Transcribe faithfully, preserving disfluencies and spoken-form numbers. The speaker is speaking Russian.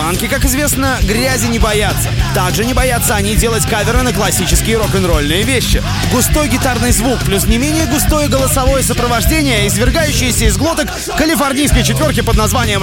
Панки, как известно, грязи не боятся. Также не боятся они делать каверы на классические рок-н-ролльные вещи. Густой гитарный звук плюс не менее густое голосовое сопровождение, извергающееся из глоток калифорнийской четверки под названием